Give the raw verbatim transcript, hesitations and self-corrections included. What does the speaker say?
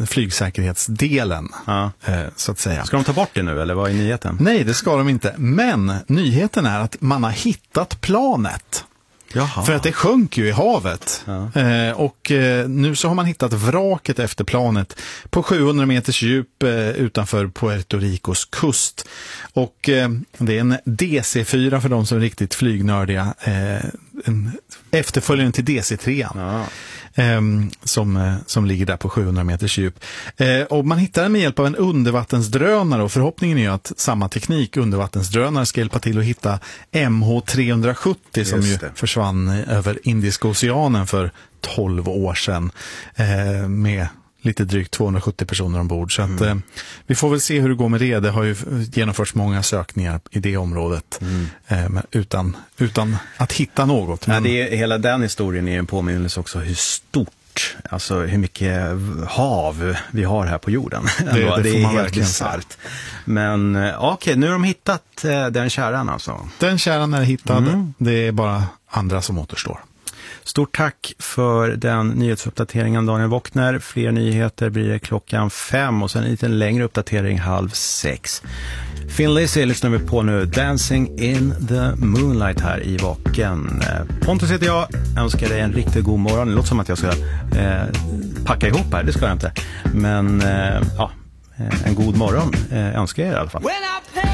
flygsäkerhetsdelen, ja. eh, så att säga. Ska de ta bort det nu, eller vad är nyheten? Nej, det ska de inte. Men nyheten är att man har hittat planet. Jaha. För att det sjönk ju i havet. Ja. Eh, och eh, nu så har man hittat vraket efter planet på sjuhundra meters djup eh, utanför Puerto Ricos kust. Och eh, det är en D C fyra för de som är riktigt flygnördiga. Eh, en efterföljaren till D C tre. Ja. Eh, som, eh, som ligger där på sjuhundra meters djup. Eh, och man hittar den med hjälp av en undervattensdrönare, och förhoppningen är ju att samma teknik, undervattensdrönare, ska hjälpa till att hitta M H tre sjuttio som ju försvann över Indiska oceanen för tolv år sedan eh, med lite drygt tvåhundrasjuttio personer ombord. Så att, mm. eh, vi får väl se hur det går med det. Det har ju genomförts många sökningar i det området mm. eh, men utan, utan att hitta något. Men... Ja, det är, hela den historien är en påminnelse också hur stort, alltså hur mycket hav vi har här på jorden. Det, det, det är helt bisarrt. Men okej, okay, nu har de hittat eh, den kärran alltså. Den kärran är hittad. Mm. Det är bara andra som återstår. Stort tack för den nyhetsuppdateringen, Daniel Wockner. Fler nyheter blir det klockan fem och sen en lite längre uppdatering halv sex. Thin Lizzy lyssnar vi på nu. Dancing in the Moonlight här i Vaken. Pontus heter jag. Jag önskar dig en riktigt god morgon. Det låter som att jag ska eh, packa ihop här. Det ska jag inte. Men eh, ja, en god morgon eh, önskar jag er i alla fall.